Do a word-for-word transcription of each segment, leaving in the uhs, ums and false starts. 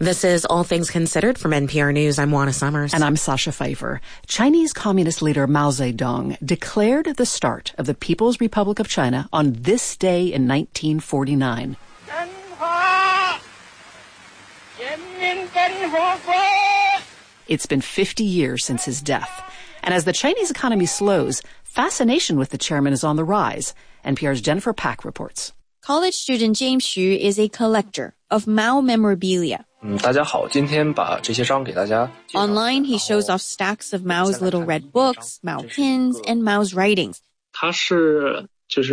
This is All Things Considered from N P R News. I'm Juana Summers. And I'm Sasha Pfeiffer. Chinese Communist leader Mao Zedong declared the start of the People's Republic of China on this day in nineteen forty-nine. It's been fifty years since his death. And as the Chinese economy slows, fascination with the chairman is on the rise. N P R's Jennifer Pack reports. College student James Xu is a collector of Mao memorabilia. Online, he shows off stacks of Mao's little red books, Mao pins, and Mao's writings. For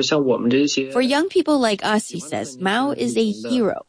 young people like us, he says, Mao is a hero.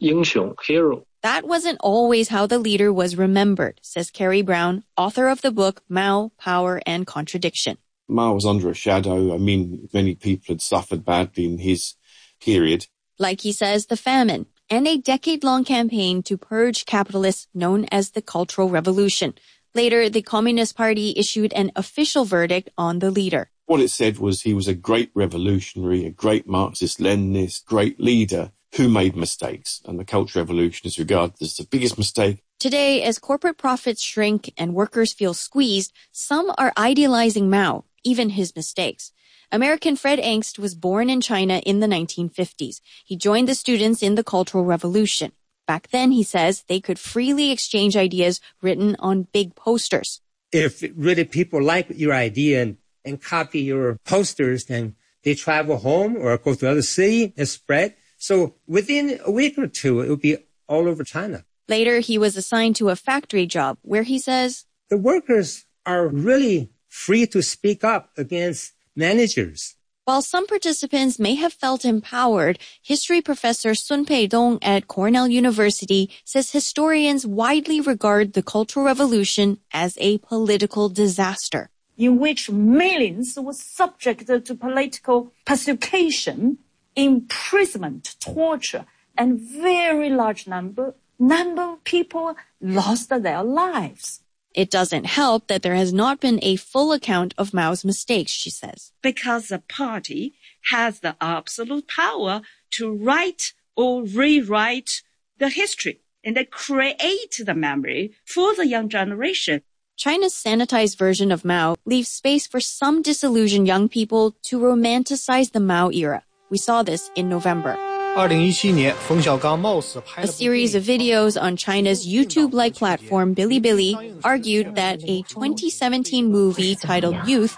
That wasn't always how the leader was remembered, says Kerry Brown, author of the book Mao, Power and Contradiction. Mao was under a shadow. I mean, many people had suffered badly in his period. Like he says, the famine and a decade-long campaign to purge capitalists known as the Cultural Revolution. Later, the Communist Party issued an official verdict on the leader. What it said was he was a great revolutionary, a great Marxist-Leninist, great leader who made mistakes. And the Cultural Revolution is regarded as the biggest mistake. Today, as corporate profits shrink and workers feel squeezed, some are idealizing Mao, even his mistakes. American Fred Angst was born in China in the nineteen fifties. He joined the students in the Cultural Revolution. Back then, he says, they could freely exchange ideas written on big posters. If really people like your idea and, and copy your posters, then they travel home or go to another city and spread. So within a week or two, it will be all over China. Later, he was assigned to a factory job where he says, the workers are really free to speak up against managers. While some participants may have felt empowered, history professor Sun Pei-dong at Cornell University says historians widely regard the Cultural Revolution as a political disaster, in which millions were subjected to political persecution, imprisonment, torture, and very large number, number of people lost their lives. It doesn't help that there has not been a full account of Mao's mistakes, she says. Because the party has the absolute power to write or rewrite the history and they create the memory for the young generation. China's sanitized version of Mao leaves space for some disillusioned young people to romanticize the Mao era. We saw this in November. A series of videos on China's YouTube-like platform Bilibili argued that a twenty seventeen movie titled Youth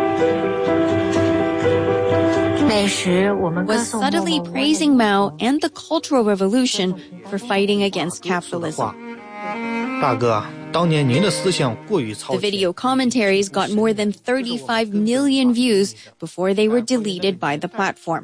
was subtly praising Mao and the Cultural Revolution for fighting against capitalism. The video commentaries got more than thirty-five million views before they were deleted by the platform.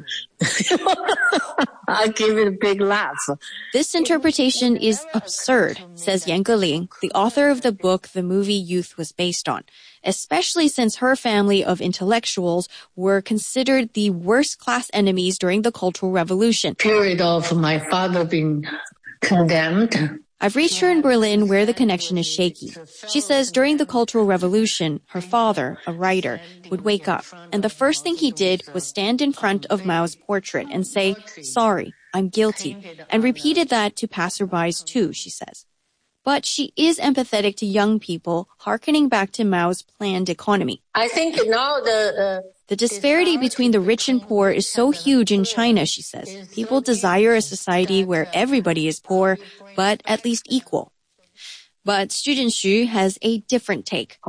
I gave it a big laugh. This interpretation is absurd, says Yan Geling, the author of the book the movie Youth was based on, especially since her family of intellectuals were considered the worst class enemies during the Cultural Revolution. Period of my father being condemned. I've reached her in Berlin where the connection is shaky. She says during the Cultural Revolution, her father, a writer, would wake up, and the first thing he did was stand in front of Mao's portrait and say, "Sorry, I'm guilty," and repeated that to passerbys too, she says. But she is empathetic to young people, hearkening back to Mao's planned economy. I think now the... Uh, the disparity between the rich and poor is so huge in China, she says. People desire a society where everybody is poor, but at least equal. But student Xu has a different take.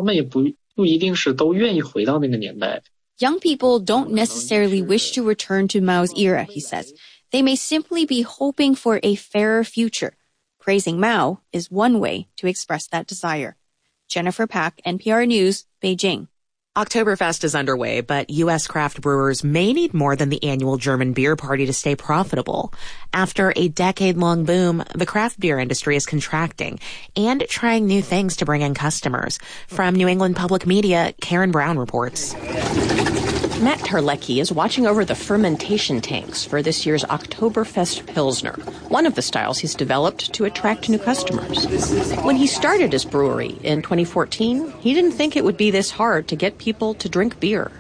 Young people don't necessarily wish to return to Mao's era, he says. They may simply be hoping for a fairer future. Praising Mao is one way to express that desire. Jennifer Pack, N P R News, Beijing. Oktoberfest is underway, but U S craft brewers may need more than the annual German beer party to stay profitable. After a decade-long boom, the craft beer industry is contracting and trying new things to bring in customers. From New England Public Media, Karen Brown reports. Matt Terlecki is watching over the fermentation tanks for this year's Oktoberfest Pilsner, one of the styles he's developed to attract new customers. When he started his brewery in twenty fourteen, he didn't think it would be this hard to get people to drink beer.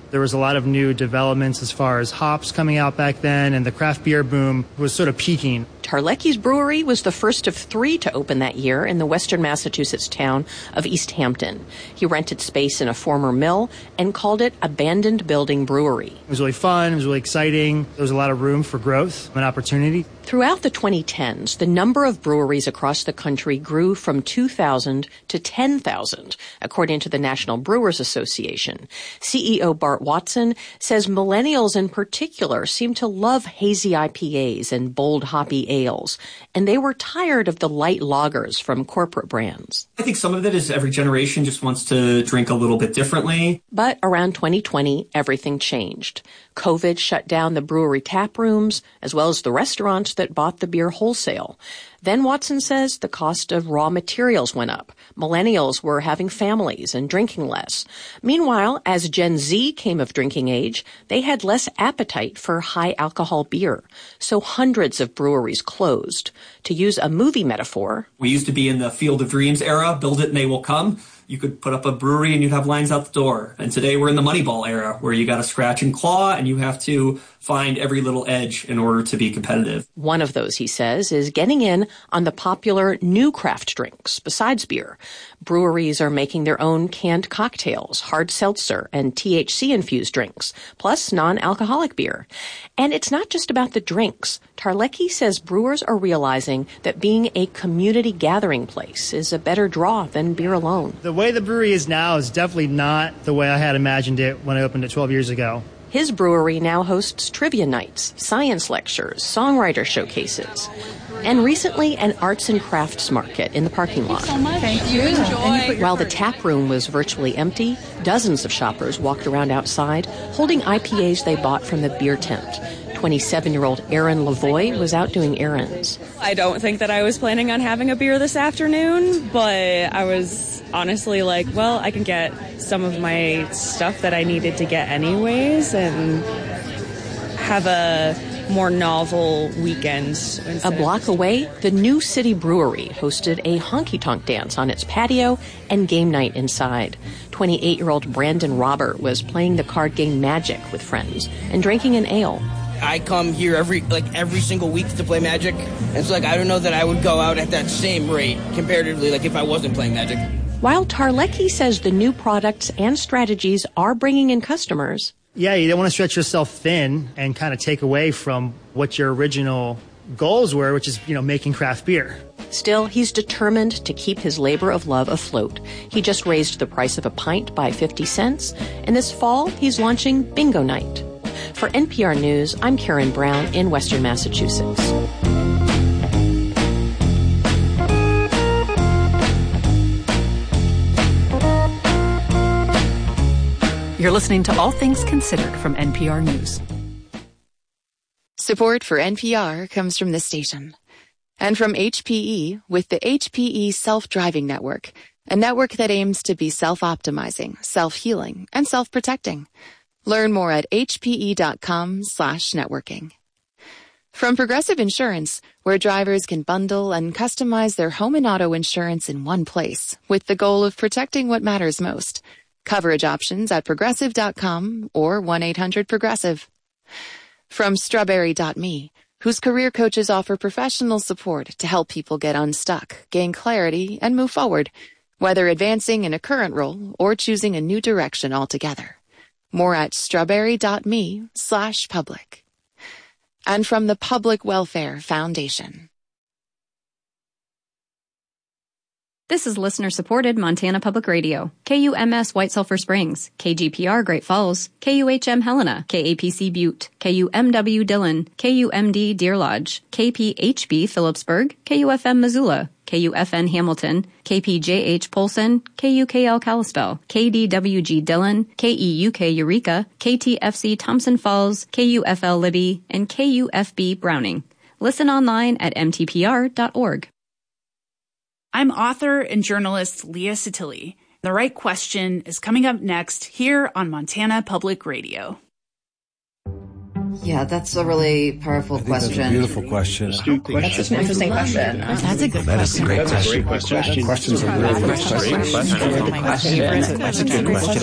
There was a lot of new developments as far as hops coming out back then, and the craft beer boom was sort of peaking. Tarlecki's Brewery was the first of three to open that year in the western Massachusetts town of East Hampton. He rented space in a former mill and called it Abandoned Building Brewery. It was really fun. It was really exciting. There was a lot of room for growth and opportunity. Throughout the twenty tens, the number of breweries across the country grew from two thousand to ten thousand, according to the National Brewers Association. C E O Bart Watson says millennials in particular seem to love hazy I P As and bold hoppy ales, and they were tired of the light lagers from corporate brands. I think some of it is every generation just wants to drink a little bit differently. But around twenty twenty, everything changed. COVID shut down the brewery tap rooms, as well as the restaurants that bought the beer wholesale. Then Watson says the cost of raw materials went up. Millennials were having families and drinking less. Meanwhile, as Gen Z came of drinking age, they had less appetite for high alcohol beer. So hundreds of breweries closed. To use a movie metaphor, we used to be in the Field of Dreams era, build it and they will come. You could put up a brewery and you'd have lines out the door. And today we're in the Moneyball era where you got to scratch and claw and you have to find every little edge in order to be competitive. One of those, he says, is getting in on the popular new craft drinks besides beer. Breweries are making their own canned cocktails, hard seltzer, and T H C-infused drinks, plus non-alcoholic beer. And it's not just about the drinks. Tarlecki says brewers are realizing that being a community gathering place is a better draw than beer alone. The way the brewery is now is definitely not the way I had imagined it when I opened it twelve years ago. His brewery now hosts trivia nights, science lectures, songwriter showcases, and recently an arts and crafts market in the parking lot. Thank you so much. Thank you. Enjoy. While the tap room was virtually empty, dozens of shoppers walked around outside holding I P As they bought from the beer tent. twenty-seven-year-old Erin Lavoie was out doing errands. I don't think that I was planning on having a beer this afternoon, but I was honestly like, well, I can get some of my stuff that I needed to get anyways and have a more novel weekend. A block away, the New City Brewery hosted a honky-tonk dance on its patio and game night inside. twenty-eight-year-old Brandon Robert was playing the card game Magic with friends and drinking an ale. I come here every like every single week to play Magic, and so like I don't know that I would go out at that same rate comparatively like if I wasn't playing Magic. While Tarlecki says the new products and strategies are bringing in customers. Yeah, you don't want to stretch yourself thin and kind of take away from what your original goals were, which is, you know, making craft beer. Still, he's determined to keep his labor of love afloat. He just raised the price of a pint by fifty cents, and this fall he's launching Bingo Night. For N P R News, I'm Karen Brown in Western Massachusetts. You're listening to All Things Considered from N P R News. Support for N P R comes from this station and from H P E with the H P E Self-Driving Network, a network that aims to be self-optimizing, self-healing, and self-protecting. Learn more at hpe.com slash networking. From Progressive Insurance, where drivers can bundle and customize their home and auto insurance in one place with the goal of protecting what matters most. Coverage options at progressive dot com or one eight hundred progressive. From strawberry dot me, whose career coaches offer professional support to help people get unstuck, gain clarity, and move forward, whether advancing in a current role or choosing a new direction altogether. More at strawberry dot me slash public. And from the Public Welfare Foundation. This is listener-supported Montana Public Radio. K U M S White Sulphur Springs, K G P R Great Falls, K U H M Helena, K A P C Butte, K U M W Dillon, K U M D Deer Lodge, K P H B Phillipsburg, K U F M Missoula, K U F N Hamilton, K P J H Polson, K U K L Kalispell, K D W G Dillon, K E U K Eureka, K T F C Thompson Falls, K U F L Libby, and K U F B Browning. Listen online at m t p r dot org. I'm author and journalist Leah Satili. The Right Question is coming up next here on Montana Public Radio. Yeah, that's a really powerful question. That's a beautiful question. Astute question. That's such an interesting question. That's a good that question. That is a great question. question. Questions are really good questions. That's a good question.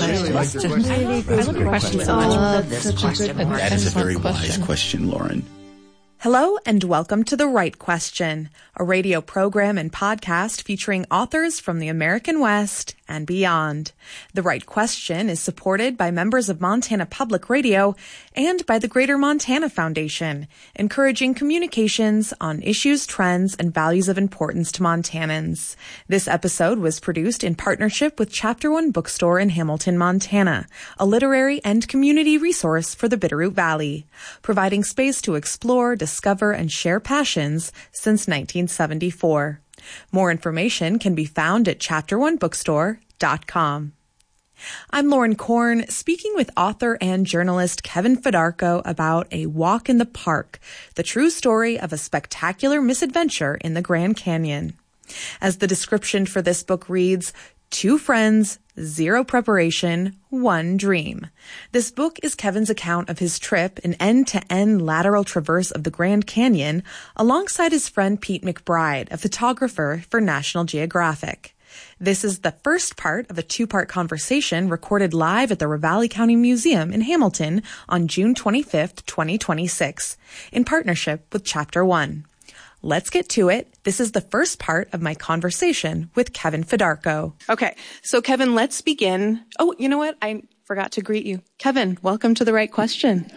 I love your question. I love this question. That is a very wise question, Lauren. Hello and welcome to The Right Question, a radio program and podcast featuring authors from the American West and beyond. The Right Question is supported by members of Montana Public Radio and by the Greater Montana Foundation, encouraging communications on issues, trends, and values of importance to Montanans. This episode was produced in partnership with Chapter One Bookstore in Hamilton, Montana, a literary and community resource for the Bitterroot Valley, providing space to explore, discover, and share passions since nineteen seventy-four. More information can be found at chapter one bookstore dot com. I'm Lauren Korn, speaking with author and journalist Kevin Fedarko about A Walk in the Park, the true story of a spectacular misadventure in the Grand Canyon. As the description for this book reads, two friends, zero preparation, one dream. This book is Kevin's account of his trip, an end-to-end lateral traverse of the Grand Canyon, alongside his friend Pete McBride, a photographer for National Geographic. This is the first part of a two-part conversation recorded live at the Ravalli County Museum in Hamilton on June twenty-fifth, twenty twenty-six, in partnership with Chapter One. Let's get to it. This is the first part of my conversation with Kevin Fedarko. Okay, so Kevin, let's begin. Oh, you know what? I forgot to greet you. Kevin, welcome to The Right Question.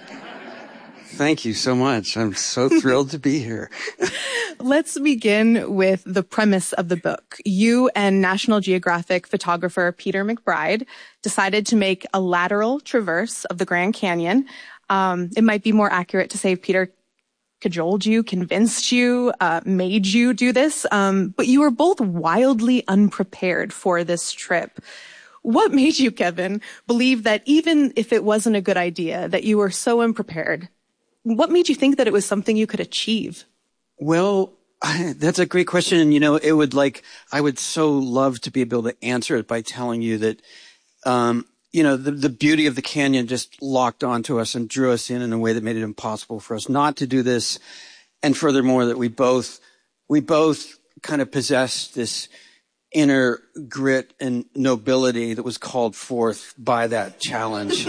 Thank you so much. I'm so thrilled to be here. Let's begin with the premise of the book. You and National Geographic photographer Peter McBride decided to make a lateral traverse of the Grand Canyon. Um, it might be more accurate to say Peter cajoled you, convinced you, uh, made you do this. Um, but you were both wildly unprepared for this trip. What made you, Kevin, believe that even if it wasn't a good idea, that you were so unprepared? What made you think that it was something you could achieve? Well, that's a great question. And, you know, it would like, I would so love to be able to answer it by telling you that, um, you know, the, the beauty of the canyon just locked onto us and drew us in in a way that made it impossible for us not to do this. And furthermore, that we both, we both kind of possessed this inner grit and nobility that was called forth by that challenge.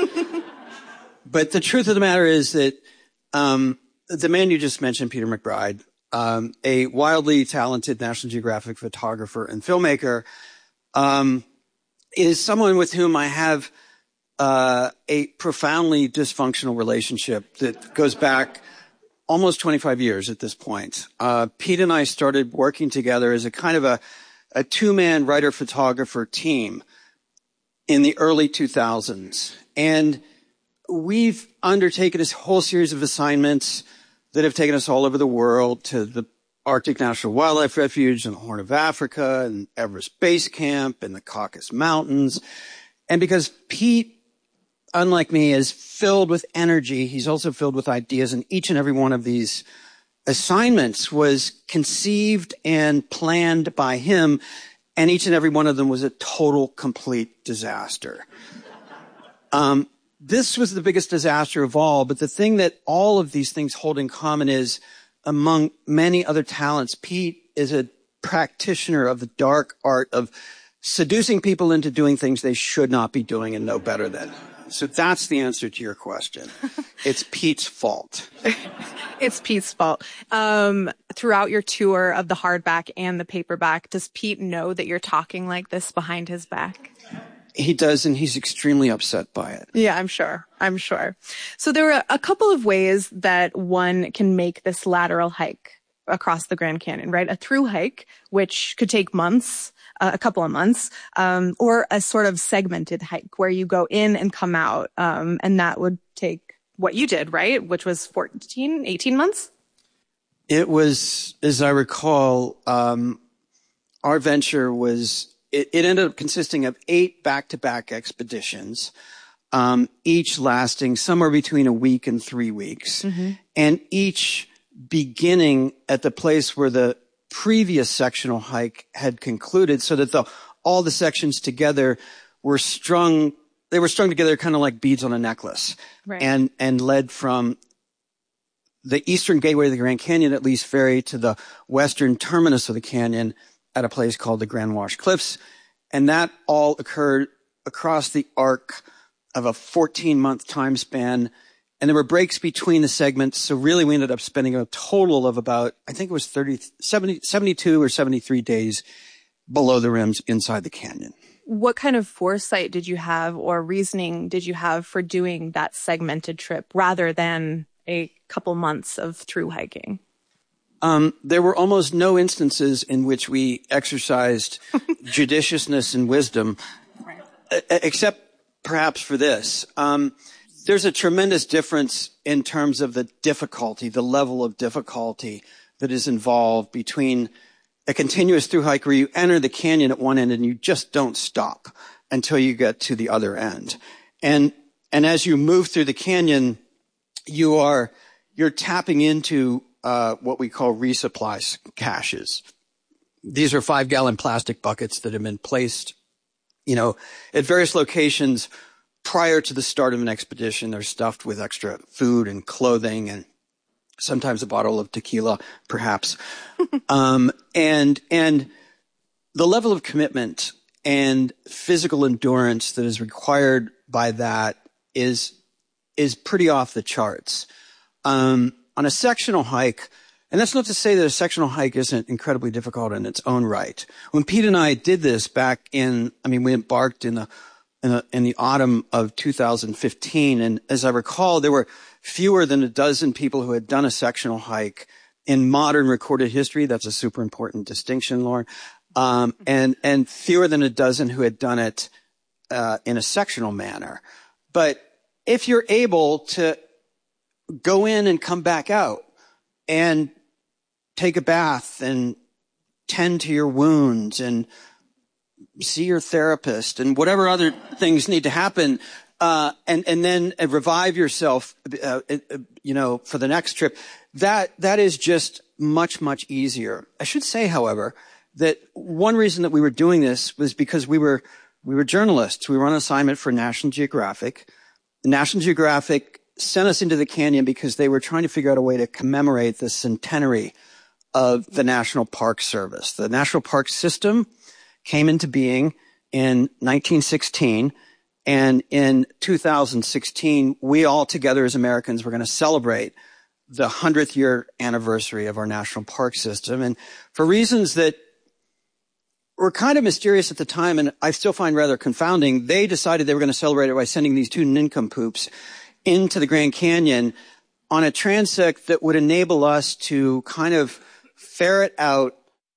But the truth of the matter is that, um, the man you just mentioned, Peter McBride, um, a wildly talented National Geographic photographer and filmmaker, um, is someone with whom I have uh, a profoundly dysfunctional relationship that goes back almost twenty-five years at this point. Uh, Pete and I started working together as a kind of a, a two-man writer-photographer team in the early two thousands. And we've undertaken this whole series of assignments that have taken us all over the world, to the Arctic National Wildlife Refuge and the Horn of Africa and Everest Base Camp and the Caucasus Mountains. And because Pete, unlike me, is filled with energy, he's also filled with ideas, and each and every one of these assignments was conceived and planned by him, and each and every one of them was a total, complete disaster. Um, this was the biggest disaster of all, but the thing that all of these things hold in common is, among many other talents, Pete is a practitioner of the dark art of seducing people into doing things they should not be doing and know better than. So that's the answer to your question. It's Pete's fault. It's Pete's fault. Um, throughout your tour of the hardback and the paperback, does Pete know that you're talking like this behind his back? He does, and he's extremely upset by it. Yeah, I'm sure. I'm sure. So there are a couple of ways that one can make this lateral hike across the Grand Canyon, right? A through hike, which could take months, uh, a couple of months, um, or a sort of segmented hike where you go in and come out. Um, and that would take what you did, right? Which was fourteen, eighteen months? It was, as I recall, um, our venture was, It, it ended up consisting of eight back-to-back expeditions, um, each lasting somewhere between a week and three weeks, mm-hmm. and each beginning at the place where the previous sectional hike had concluded, so that the all the sections together were strung. They were strung together kind of like beads on a necklace, right. and and led from the eastern gateway of the Grand Canyon at least ferry to the western terminus of the canyon at a place called the Grand Wash Cliffs. And that all occurred across the arc of a fourteen-month time span. And there were breaks between the segments. So really we ended up spending a total of about, I think it was thirty, seventy, seventy-two or seventy-three days below the rims inside the canyon. What kind of foresight did you have or reasoning did you have for doing that segmented trip rather than a couple months of through hiking? Um, there were almost no instances in which we exercised judiciousness and wisdom, right. except perhaps for this. Um, there's a tremendous difference in terms of the difficulty, the level of difficulty that is involved between a continuous through hike where you enter the canyon at one end and you just don't stop until you get to the other end. And, and as you move through the canyon, you are, you're tapping into, uh, what we call resupply caches. These are five gallon plastic buckets that have been placed, you know, at various locations prior to the start of an expedition. They're stuffed with extra food and clothing and sometimes a bottle of tequila, perhaps. um, and, and the level of commitment and physical endurance that is required by that is, is pretty off the charts. Um, on a sectional hike, and that's not to say that a sectional hike isn't incredibly difficult in its own right. When Pete and I did this back in, I mean, we embarked in the, in the, in the autumn of two thousand fifteen. And as I recall, there were fewer than a dozen people who had done a sectional hike in modern recorded history. That's a super important distinction, Lauren. Um, and, and fewer than a dozen who had done it, uh, in a sectional manner. But if you're able to go in and come back out and take a bath and tend to your wounds and see your therapist and whatever other things need to happen, uh, and, and then uh, revive yourself, uh, uh, you know, for the next trip, that, that is just much, much easier. I should say, however, that one reason that we were doing this was because we were, we were journalists. We were on assignment for National Geographic. National Geographic sent us into the canyon because they were trying to figure out a way to commemorate the centenary of the National Park Service. The National Park System came into being in nineteen sixteen, and in two thousand sixteen, we all together as Americans were going to celebrate the hundredth year anniversary of our national park system. And for reasons that were kind of mysterious at the time, and I still find rather confounding, they decided they were going to celebrate it by sending these two nincompoops into the Grand Canyon on a transect that would enable us to kind of ferret out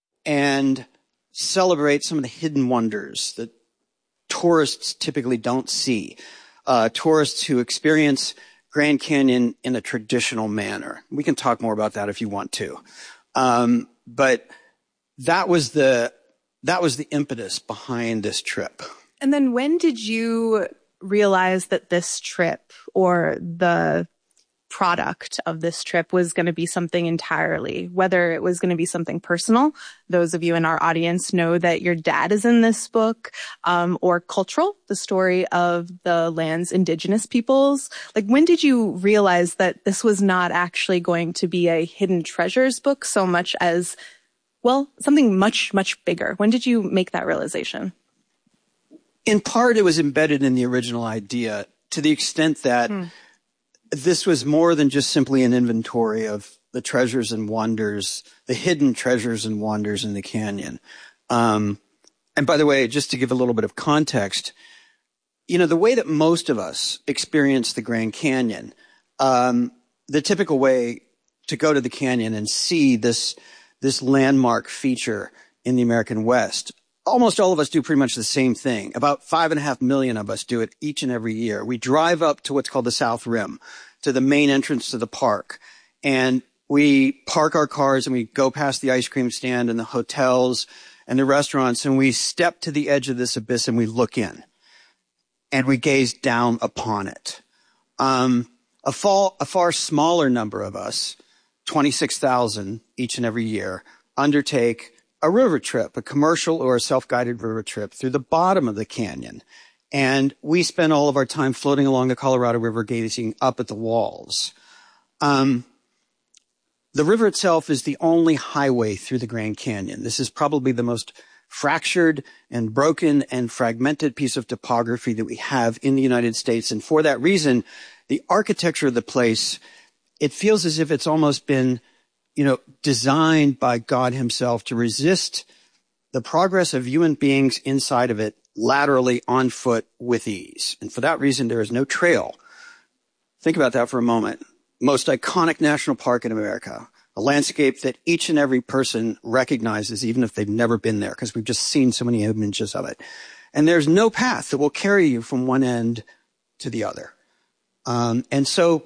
and celebrate some of the hidden wonders that tourists typically don't see. Uh, tourists who experience Grand Canyon in a traditional manner. We can talk more about that if you want to. Um, but that was the, that was the impetus behind this trip. And then when did you realize that this trip or the product of this trip was going to be something entirely, whether it was going to be something personal? Those of you in our audience know that your dad is in this book, um, or cultural, the story of the land's indigenous peoples. Like, when did you realize that this was not actually going to be a hidden treasures book so much as, well, something much, much bigger? When did you make that realization? In part, it was embedded in the original idea to the extent that hmm. this was more than just simply an inventory of the treasures and wonders, the hidden treasures and wonders in the canyon. Um, and by the way, just to give a little bit of context, you know, the way that most of us experience the Grand Canyon, um, the typical way to go to the canyon and see this, this landmark feature in the American West, almost all of us do pretty much the same thing. About five and a half million of us do it each and every year. We drive up to what's called the South Rim, to the main entrance to the park, and we park our cars and we go past the ice cream stand and the hotels and the restaurants, and we step to the edge of this abyss and we look in and we gaze down upon it. Um, a, far, a far smaller number of us, twenty-six thousand each and every year, undertake a river trip, a commercial or a self-guided river trip through the bottom of the canyon. And we spend all of our time floating along the Colorado River, gazing up at the walls. Um, the river itself is the only highway through the Grand Canyon. This is probably the most fractured and broken and fragmented piece of topography that we have in the United States. And for that reason, the architecture of the place, it feels as if it's almost been, you know, designed by God himself to resist the progress of human beings inside of it laterally on foot with ease. And for that reason, there is no trail. Think about that for a moment. Most iconic national park in America, a landscape that each and every person recognizes, even if they've never been there, because we've just seen so many images of it. And there's no path that will carry you from one end to the other. Um, and so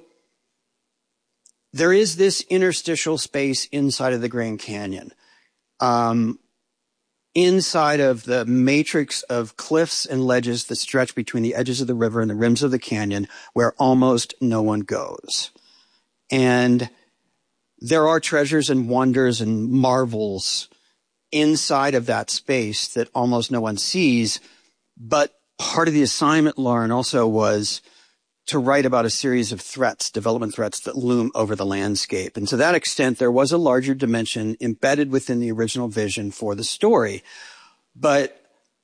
there is this interstitial space inside of the Grand Canyon, um, inside of the matrix of cliffs and ledges that stretch between the edges of the river and the rims of the canyon, where almost no one goes. And there are treasures and wonders and marvels inside of that space that almost no one sees. But part of the assignment, Lauren, also was to write about a series of threats, development threats that loom over the landscape. And to that extent, there was a larger dimension embedded within the original vision for the story. But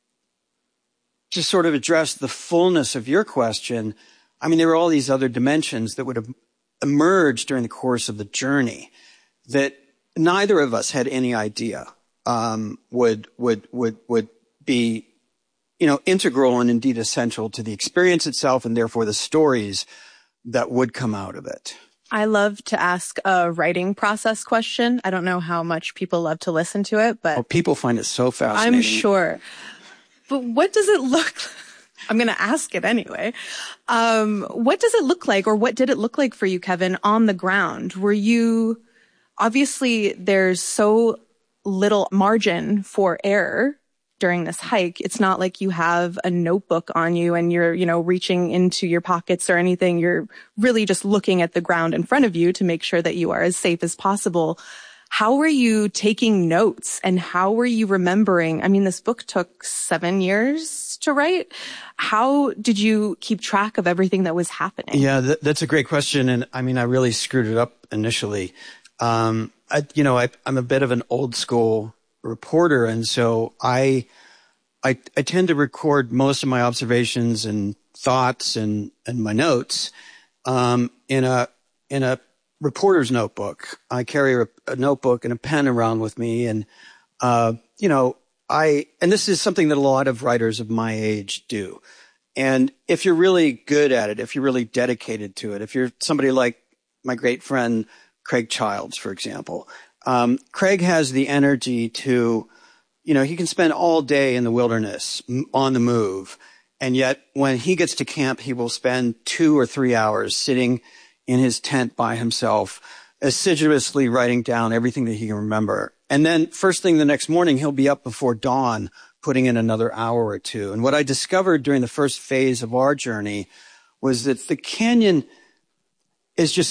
to sort of address the fullness of your question, I mean, there were all these other dimensions that would have emerged during the course of the journey that neither of us had any idea um, would would would would be, you know, integral and indeed essential to the experience itself, and therefore the stories that would come out of it. I love to ask a writing process question. I don't know how much people love to listen to it, but oh, people find it so fascinating. I'm sure. But what does it look like? I'm going to ask it anyway. Um, what does it look like, or what did it look like for you, Kevin, on the ground? Were you, obviously there's so little margin for error during this hike. It's not like you have a notebook on you and you're, you know, reaching into your pockets or anything. You're really just looking at the ground in front of you to make sure that you are as safe as possible. How were you taking notes, and how were you remembering? I mean, this book took seven years to write. How did you keep track of everything that was happening? Yeah, th- that's a great question. And I mean, I really screwed it up initially. Um, I, you know, I, I'm a bit of an old school reporter. And so I, I, I tend to record most of my observations and thoughts and, and my notes, um, in a, in a reporter's notebook. I carry a, a notebook and a pen around with me. And, uh, you know, I, and this is something that a lot of writers of my age do. And if you're really good at it, if you're really dedicated to it, if you're somebody like my great friend, Craig Childs, for example, um, Craig has the energy to, you know, he can spend all day in the wilderness on the move. And yet when he gets to camp, he will spend two or three hours sitting in his tent by himself, assiduously writing down everything that he can remember. And then first thing the next morning, he'll be up before dawn, putting in another hour or two. And what I discovered during the first phase of our journey was that the canyon is just